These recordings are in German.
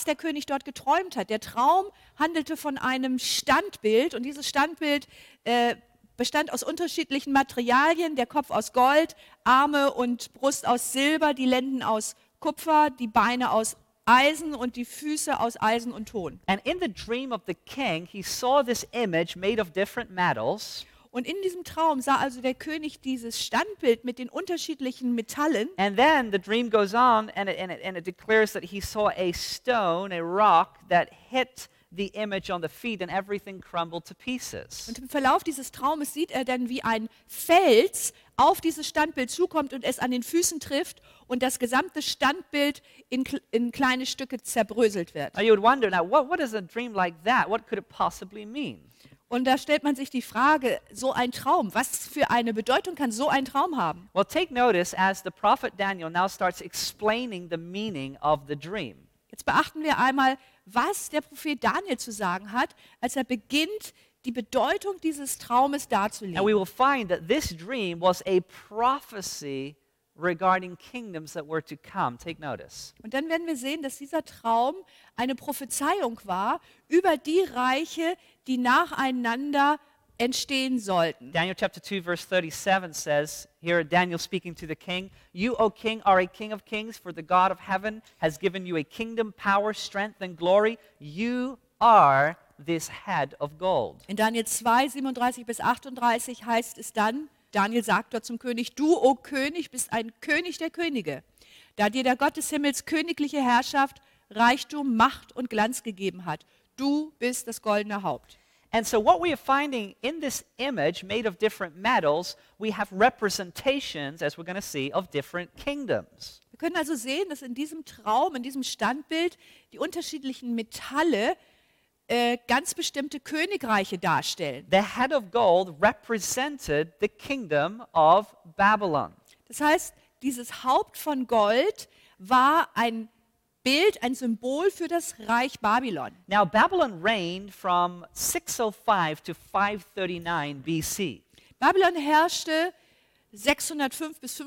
der König dort geträumt hat. Der Traum handelte von einem Standbild und dieses Standbild bestand aus unterschiedlichen Materialien, der Kopf aus Gold, Arme und Brust aus Silber, die Lenden aus Kupfer, die Beine aus Eisen und die Füße aus Eisen und Ton. And in the dream of the king, he saw this image made of different metals. Und in diesem Traum sah also der König dieses Standbild mit den unterschiedlichen Metallen. And then the dream goes on and it declares that he saw a stone, a rock that hit the image on the feet and everything crumbled to pieces. Und im Verlauf dieses Traumes sieht er dann, wie ein Fels auf dieses Standbild zukommt und es an den Füßen trifft und das gesamte Standbild in kleine Stücke zerbröselt wird. Now you would wonder, now what is a dream like that? What could it possibly mean? Und da stellt man sich die Frage, so ein Traum, was für eine Bedeutung kann so ein Traum haben? Well, take notice as the prophet Daniel now starts explaining the meaning of the dream. Jetzt beachten wir einmal, was der Prophet Daniel zu sagen hat, als er beginnt, die Bedeutung dieses Traumes And we darzulegen. will find that this dream was a prophecy regarding kingdoms that were to come. Take notice. Und dann werden wir sehen, dass dieser Traum eine Prophezeiung war über die Reiche, die nacheinander entstehen sollten. Daniel chapter 2 verse 37 says, here Daniel speaking to the king, "You, O king, are a king of kings, for the God of heaven has given you a kingdom, power, strength and glory. You are this head of gold." In Daniel 2, 37 bis 38 heißt es dann, Daniel sagt dort zum König, du, o König, bist ein König der Könige, da dir der Gott des Himmels königliche Herrschaft, Reichtum, Macht und Glanz gegeben hat. Du bist das goldene Haupt. And so what we are finding in this image made of different metals, we have representations, as we're going to see, of different kingdoms. Wir können also sehen, dass in diesem Traum, in diesem Standbild die unterschiedlichen Metalle ganz bestimmte Königreiche darstellen. The head of gold represented the kingdom of Babylon. Das heißt, dieses Haupt von Gold war ein Bild, ein Symbol für das Reich Babylon. Now, Babylon reigned from 605 to 539 BC. Babylon herrschte 605 bis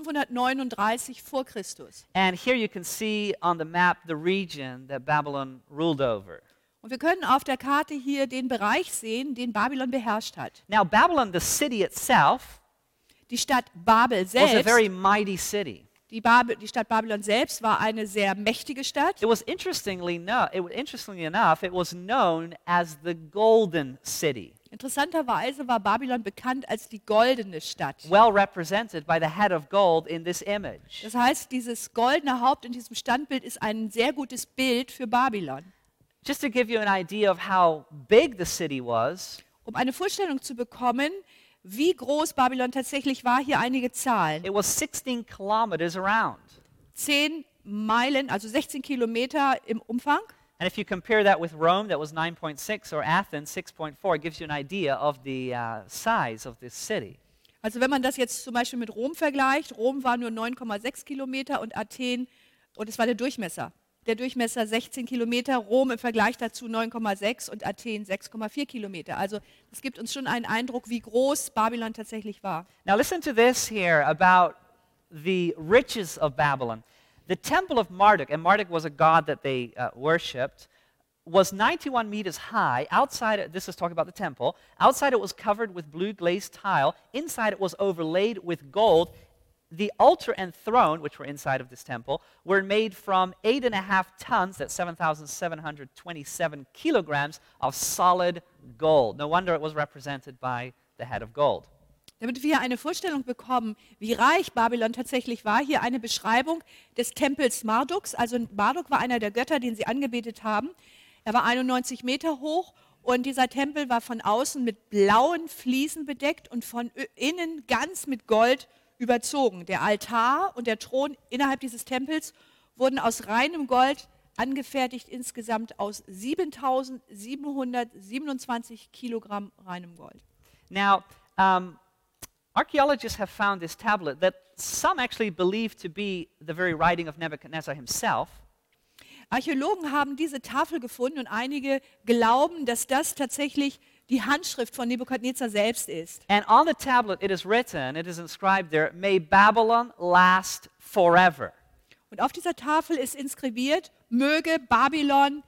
539 vor Christus. And here you can see on the map the region that Babylon ruled over. Und wir können auf der Karte hier den Bereich sehen, den Babylon beherrscht hat. Now, Babylon, the city itself, Die Stadt Babel was a selbst, very mighty city. die Stadt Babylon selbst war eine sehr mächtige Stadt. It was interestingly enough, it was known as the Golden City, Interessanterweise war Babylon bekannt als die goldene Stadt. well represented by the head of gold in this image. Das heißt, dieses goldene Haupt in diesem Standbild ist ein sehr gutes Bild für Babylon. Just to give you an idea of how big the city was, Um eine Vorstellung zu bekommen, wie groß Babylon tatsächlich war, hier einige Zahlen. it was 16 kilometers around. 10 Meilen, also 16 Kilometer im Umfang. And if you compare that with Rome, that was 9.6, or Athens, 6.4, it gives you an idea of the size of this city. Also wenn man das jetzt zum Beispiel mit Rom vergleicht, Rom war nur 9,6 Kilometer und Athen, und es war der Durchmesser. Der Durchmesser 16 Kilometer, Rom im Vergleich dazu 9,6 und Athen 6,4 Kilometer. Also das gibt uns schon einen Eindruck, wie groß Babylon tatsächlich war. Now listen to this here about the riches of Babylon. The temple of Marduk, and Marduk was a god that they worshipped, was 91 meters high. Outside, this is talking about the temple. Outside it was covered with blue glazed tile. Inside it was overlaid with gold. The altar and throne, which were inside of this temple, were made from 8.5 tons, that's 7,727 kilograms of solid gold. No wonder it was represented by the head of gold. Damit wir eine Vorstellung bekommen, wie reich Babylon tatsächlich war, hier eine Beschreibung des Tempels Marduks. Also Marduk war einer der Götter, den sie angebetet haben. Er war 91 Meter hoch und dieser Tempel war von außen mit blauen Fliesen bedeckt und von innen ganz mit Gold überzogen. Der Altar und der Thron innerhalb dieses Tempels wurden aus reinem Gold angefertigt, insgesamt aus 7.727 Kilogramm reinem Gold. Now, archaeologists have found this tablet that some actually believe to be the very writing of Nebuchadnezzar himself. Archäologen haben diese Tafel gefunden und einige glauben, dass das tatsächlich die Handschrift von Nebukadnezar selbst ist. And on the tablet it is inscribed there, "May Babylon last forever." Und auf dieser Tafel ist inskribiert, möge Babylon